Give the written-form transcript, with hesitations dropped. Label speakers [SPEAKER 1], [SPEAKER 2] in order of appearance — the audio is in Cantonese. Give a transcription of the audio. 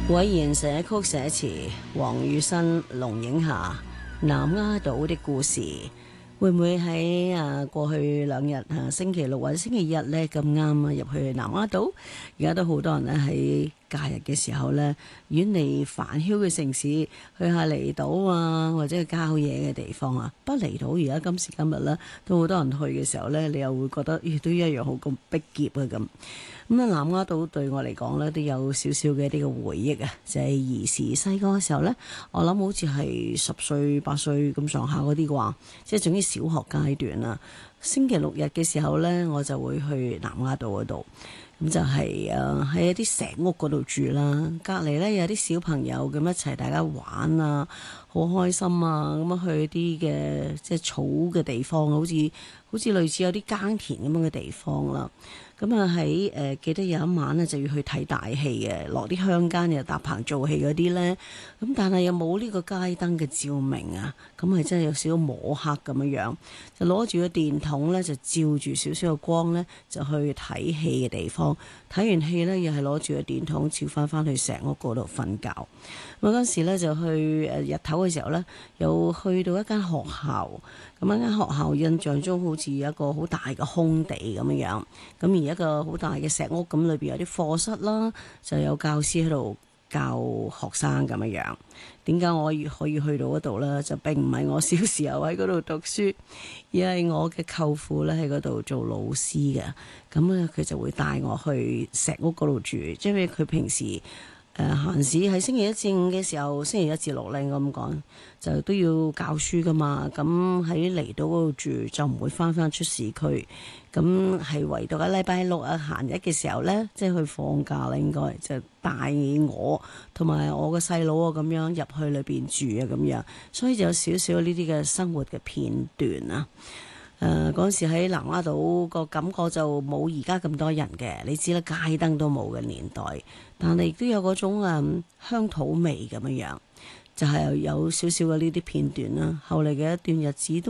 [SPEAKER 1] 韋然寫曲寫詞，黃宇新、龍影霞，南丫島的故事。會唔會喺過去兩日星期六或者星期日呢咁啱入去南丫島？而家都好多人呢喺假日嘅時候呢，遠離煩囂嘅城市，去下離島啊，或者係郊野嘅地方啊。不過離島而家今時今日呢，都好多人去嘅時候呢，你又會覺得都一樣好咁逼仄啊咁。咁啊，南丫島對我嚟講呢，都有少少嘅一啲嘅回憶啊，就係兒時細個嘅時候呢，我諗好似係10歲8歲咁上下嗰啲啩，即係總之小學階段啦。星期六日嘅時候呢，我就會去南丫島嗰度，咁就係喺一啲石屋嗰度住啦。隔離呢，有啲小朋友咁一齊大家玩啊，好開心啊！咁樣去啲嘅即係草嘅地方，好似類似有啲耕田咁樣嘅地方啦。咁啊喺記得有一晚呢，就要去睇大戲嘅，落啲鄉間又搭棚做戲嗰啲呢。咁但係又冇呢個街燈嘅照明啊，咁係真係有少少摸黑咁樣，就攞住個電筒呢，就照住少少嘅光呢，就去睇戲嘅地方。睇完戲呢，又係攞住個電筒照翻去石屋嗰度瞓覺。咁嗰時呢，就去日頭嘅時候呢，又去到一間學校。咁一間學校印象中好似有一個好大嘅空地咁樣，咁而一個好大嘅石屋，咁裏邊有啲課室啦，就有教師喺度教學生咁樣。點解我可以去到嗰度呢？就並唔係我小時候喺嗰度讀書，而係我嘅舅父咧喺嗰度做老師嘅。咁咧佢就會帶我去石屋嗰度住，因為佢平時閒時喺星期一至五嘅時候，星期一至六咧咁講，就都要教書噶嘛。咁喺離島嗰度住就唔會翻出市區。咁係唯獨禮拜六閒日嘅時候呢，即係去放假啦，應該就帶我同埋我個細佬咁樣入去裏邊住啊咁樣，所以就有少少呢啲嘅生活嘅片段啊。嗰時喺南丫島個感覺就冇而家咁多人嘅，你知啦，街燈都冇嘅年代，但係亦都有嗰種鄉土味咁樣，就係有少少嘅呢啲片段啦。後嚟嘅一段日子都